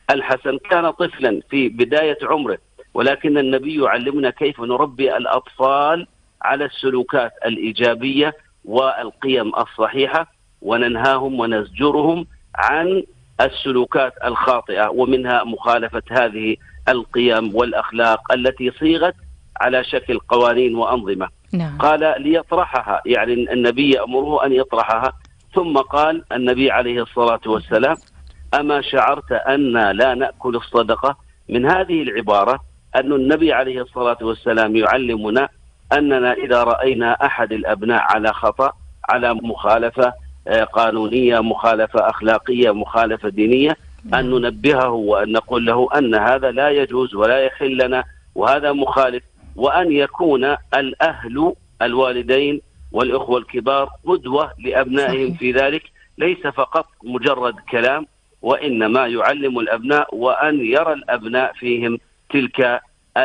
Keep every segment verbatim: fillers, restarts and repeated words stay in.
الحسن كان طفلا في بداية عمره، ولكن النبي يعلمنا كيف نربي الأطفال على السلوكات الإيجابية والقيم الصحيحة، وننهاهم ونزجرهم عن السلوكات الخاطئة، ومنها مخالفة هذه القيم والأخلاق التي صيغت على شكل قوانين وأنظمة. نعم. قال ليطرحها، يعني النبي يأمره أن يطرحها. ثم قال النبي عليه الصلاة والسلام: أما شعرت أن لا نأكل الصدقة؟ من هذه العبارة أن النبي عليه الصلاة والسلام يعلمنا أننا إذا رأينا أحد الأبناء على خطأ، على مخالفة قانونية، مخالفة أخلاقية، مخالفة دينية، أن ننبهه وأن نقول له أن هذا لا يجوز ولا يحل لنا وهذا مخالف، وأن يكون الأهل الوالدين والإخوة الكبار قدوة لأبنائهم صحيح. في ذلك، ليس فقط مجرد كلام، وإنما يعلم الأبناء وأن يرى الأبناء فيهم تلك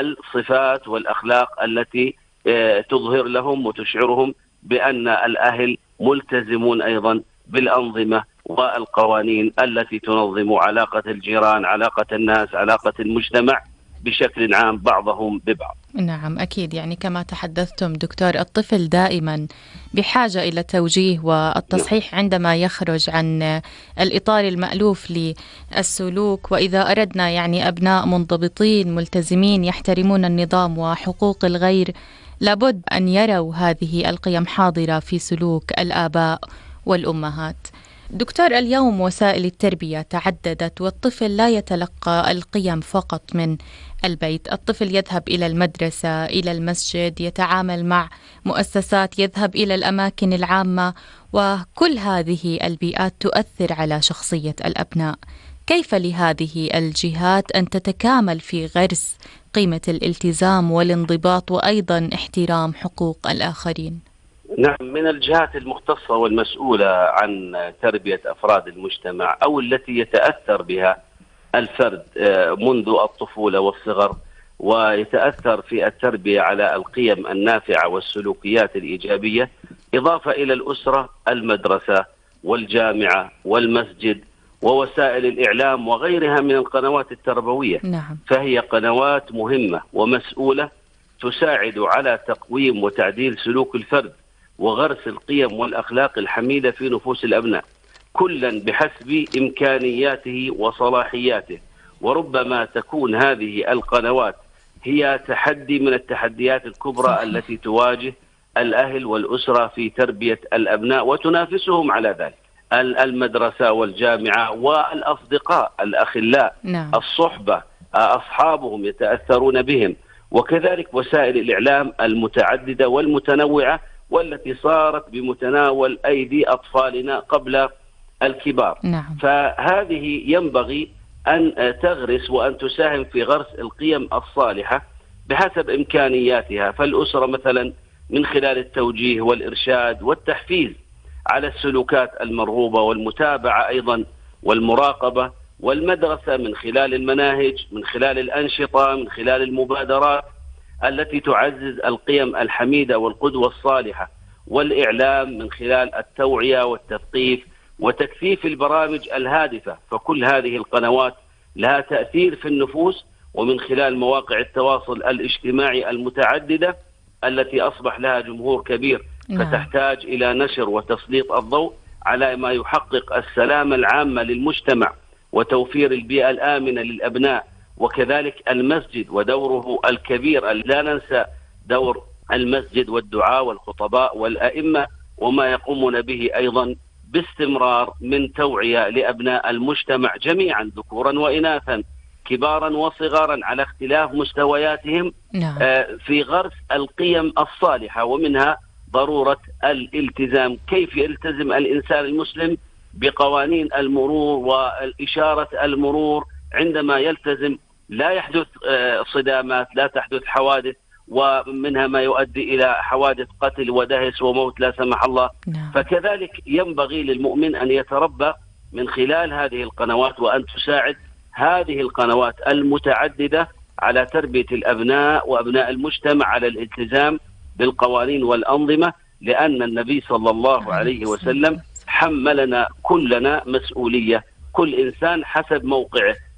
الصفات والأخلاق التي تظهر لهم وتشعرهم بأن الأهل ملتزمون أيضا بالأنظمة والقوانين التي تنظم علاقة الجيران، علاقة الناس، علاقة المجتمع بشكل عام بعضهم ببعض. نعم أكيد، يعني كما تحدثتم دكتور، الطفل دائما بحاجة إلى التوجيه والتصحيح عندما يخرج عن الإطار المألوف للسلوك. وإذا أردنا يعني أبناء منضبطين ملتزمين يحترمون النظام وحقوق الغير، لابد أن يروا هذه القيم حاضرة في سلوك الآباء والأمهات. دكتور، اليوم وسائل التربية تعددت، والطفل لا يتلقى القيم فقط من البيت. الطفل يذهب إلى المدرسة، إلى المسجد، يتعامل مع مؤسسات، يذهب إلى الأماكن العامة، وكل هذه البيئات تؤثر على شخصية الأبناء. كيف لهذه الجهات أن تتكامل في غرس قيمة الالتزام والانضباط وأيضا احترام حقوق الآخرين؟ نعم، من الجهات المختصة والمسؤولة عن تربية أفراد المجتمع أو التي يتأثر بها الفرد منذ الطفولة والصغر، ويتأثر في التربية على القيم النافعة والسلوكيات الإيجابية، إضافة إلى الأسرة، المدرسة والجامعة والمسجد ووسائل الإعلام وغيرها من القنوات التربوية. نعم. فهي قنوات مهمة ومسؤولة تساعد على تقويم وتعديل سلوك الفرد وغرس القيم والأخلاق الحميدة في نفوس الأبناء، كلا بحسب إمكانياته وصلاحياته. وربما تكون هذه القنوات هي تحدي من التحديات الكبرى صحيح. التي تواجه الأهل والأسرة في تربية الأبناء وتنافسهم على ذلك. المدرسة والجامعة والأصدقاء الأخلاء نعم. الصحبة، أصحابهم يتأثرون بهم، وكذلك وسائل الإعلام المتعددة والمتنوعة والتي صارت بمتناول أيدي أطفالنا قبل الكبار. نعم. فهذه ينبغي أن تغرس وأن تساهم في غرس القيم الصالحة بحسب إمكانياتها. فالأسرة مثلا من خلال التوجيه والإرشاد والتحفيز على السلوكات المرغوبة والمتابعة أيضا والمراقبة، والمدرسة من خلال المناهج، من خلال الأنشطة، من خلال المبادرات التي تعزز القيم الحميدة والقدوة الصالحة، والإعلام من خلال التوعية والتثقيف وتكثيف البرامج الهادفة. فكل هذه القنوات لها تأثير في النفوس، ومن خلال مواقع التواصل الاجتماعي المتعددة التي أصبح لها جمهور كبير، فتحتاج إلى نشر وتسليط الضوء على ما يحقق السلامة العامة للمجتمع وتوفير البيئة الآمنة للأبناء. وكذلك المسجد ودوره الكبير، لا ننسى دور المسجد والدعاء والخطباء والأئمة وما يقومون به أيضا باستمرار من توعية لأبناء المجتمع جميعا، ذكورا وإناثا، كبارا وصغارا، على اختلاف مستوياتهم. نعم. في غرس القيم الصالحة، ومنها ضرورة الالتزام. كيف يلتزم الإنسان المسلم بقوانين المرور والإشارة المرور؟ عندما يلتزم لا يحدث صدامات، لا تحدث حوادث، ومنها ما يؤدي إلى حوادث قتل ودهس وموت لا سمح الله. نعم. فكذلك ينبغي للمؤمن أن يتربى من خلال هذه القنوات، وأن تساعد هذه القنوات المتعددة على تربية الأبناء وأبناء المجتمع على الالتزام بالقوانين والأنظمة، لأن النبي صلى الله عليه وسلم حملنا كلنا مسؤولية، كل إنسان حسب موقعه.